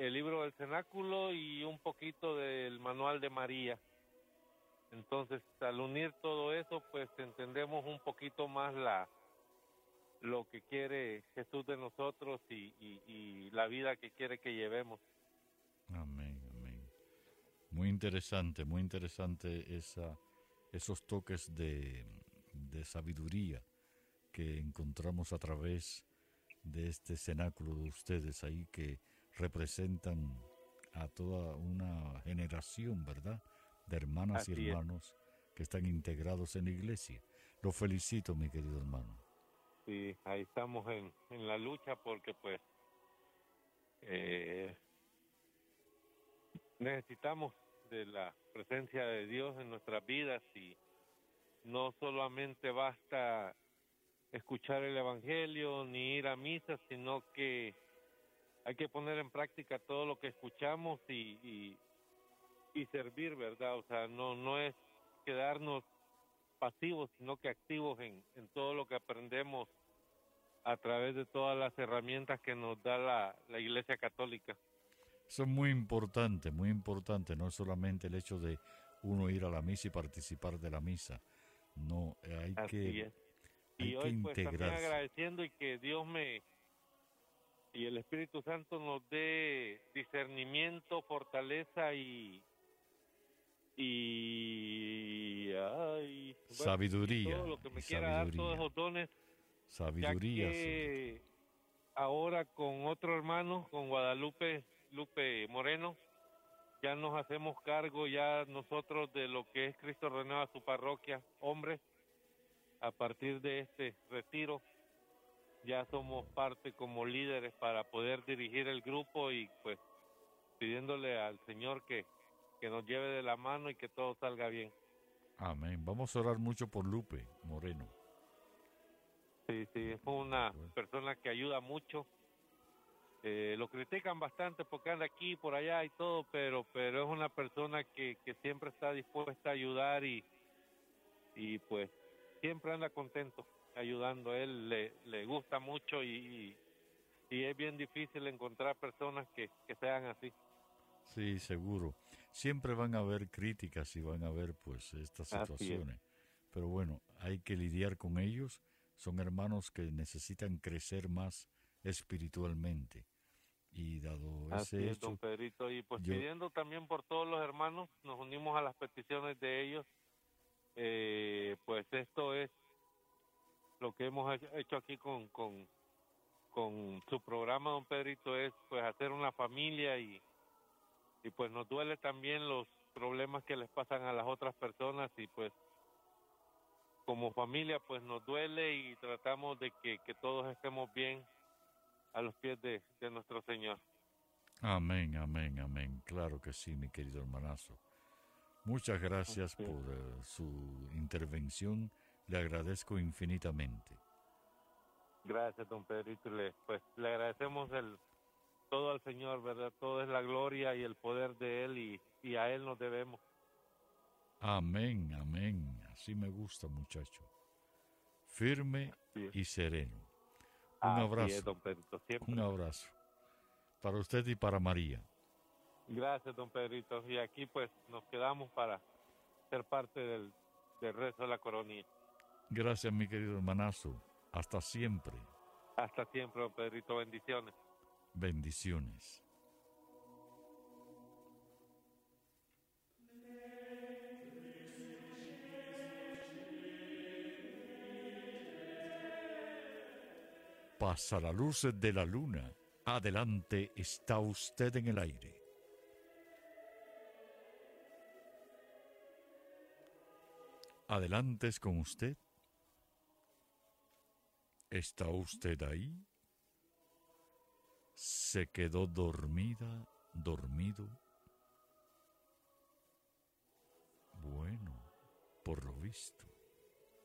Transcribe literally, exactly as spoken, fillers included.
el libro del cenáculo y un poquito del manual de María. Entonces, al unir todo eso, pues entendemos un poquito más la lo que quiere Jesús de nosotros y, y, y la vida que quiere que llevemos. Amén, amén. Muy interesante, muy interesante esa, esos toques de, de sabiduría que encontramos a través de este cenáculo de ustedes ahí, que representan a toda una generación, ¿verdad?, de hermanas y Así es. hermanos que están integrados en la iglesia. Lo felicito, mi querido hermano. Sí, ahí estamos en, en la lucha porque pues eh, necesitamos de la presencia de Dios en nuestras vidas y no solamente basta escuchar el evangelio ni ir a misa, sino que hay que poner en práctica todo lo que escuchamos y, y, y servir, ¿verdad? O sea, no no es quedarnos pasivos, sino que activos en, en todo lo que aprendemos a través de todas las herramientas que nos da la, la Iglesia Católica. Eso es muy importante, muy importante, no es solamente el hecho de uno ir a la misa y participar de la misa, no, hay Así que, es. hay Y que hoy pues también integrarse. agradeciendo y que Dios me y el Espíritu Santo nos dé discernimiento, fortaleza y y ay, bueno, y todo Sabiduría lo que y me quiera dar, todos sabiduría, esos dones, ya sabiduría sobre todo. que ahora con otro hermano, con Guadalupe Lupe Moreno, ya nos hacemos cargo ya nosotros de lo que es Cristo Renueva su parroquia, hombres, a partir de este retiro ya somos parte como líderes para poder dirigir el grupo y pues pidiéndole al Señor que, que nos lleve de la mano y que todo salga bien. Amén. Vamos a orar mucho por Lupe Moreno. Sí, sí, es una persona que ayuda mucho. Eh, lo critican bastante porque anda aquí, por allá y todo, pero pero es una persona que, que siempre está dispuesta a ayudar y, y pues siempre anda contento ayudando. A él le, le gusta mucho y, y, y es bien difícil encontrar personas que, que sean así. Sí, seguro. Siempre van a haber críticas y van a haber pues estas Así es. situaciones. Pero bueno, hay que lidiar con ellos. Son hermanos que necesitan crecer más espiritualmente. Y dado Así ese es, don hecho, Pedrito. Y pues yo... pidiendo también por todos los hermanos, nos unimos a las peticiones de ellos. Eh, pues esto es lo que hemos hecho aquí con, con, con su programa, don Pedrito, es pues hacer una familia y, y pues nos duele también los problemas que les pasan a las otras personas y pues como familia pues nos duele y tratamos de que, que todos estemos bien a los pies de, de nuestro Señor. Amén, amén, amén. Claro que sí, mi querido hermanazo. Muchas gracias Sí. por uh, su intervención. Le agradezco infinitamente. Gracias, don Pedrito. Le, pues le agradecemos el todo al Señor, ¿verdad? Todo es la gloria y el poder de Él y, y a Él nos debemos. Amén, amén. Así me gusta, muchacho. Firme Sí. y sereno. Un Así es, abrazo, don Pedrito, un siempre. abrazo. Para usted y para María. Gracias, don Pedrito. Y aquí pues nos quedamos para ser parte del, del rezo de la coronilla. Gracias, mi querido hermanazo. Hasta siempre. Hasta siempre, don Pedrito. Bendiciones. Bendiciones. Pasa la luz de la luna. Adelante, está usted en el aire. Adelante es con usted. ¿Está usted ahí? ¿Se quedó dormida, dormido? Bueno, por lo visto.